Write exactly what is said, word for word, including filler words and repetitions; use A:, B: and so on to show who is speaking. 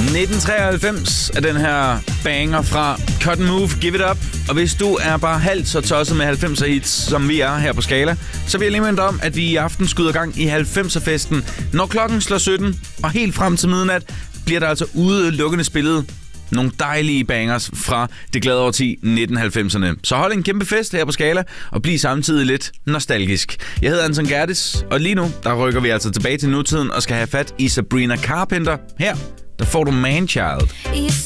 A: nitten treoghalvfems er den her banger fra Cut and Move, Give It Up. Og hvis du er bare halvt så tosset med halvfemser hits, som vi er her på Skala, så vil jeg lige minde om, at vi i aften skyder gang i halvfemser-festen. Når klokken slår sytten, og helt frem til midnat, bliver der altså udelukkende spillet nogle dejlige bangers fra det glade årti nitten halvfemserne. Så hold en kæmpe fest her på Skala, og bliv samtidig lidt nostalgisk. Jeg hedder Anton Gertis, og lige nu, der rykker vi altså tilbage til nutiden og skal have fat i Sabrina Carpenter. Her, der får du Man Child.